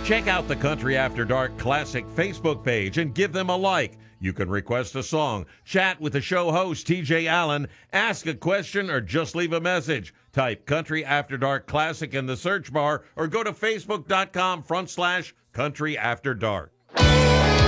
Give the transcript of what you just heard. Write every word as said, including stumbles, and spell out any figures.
Check out the Country After Dark Classic Facebook page and give them a like. You can request a song, chat with the show host, T J Allen, ask a question, or just leave a message. Type Country After Dark Classic in the search bar or go to facebook.com front slash Country After Dark.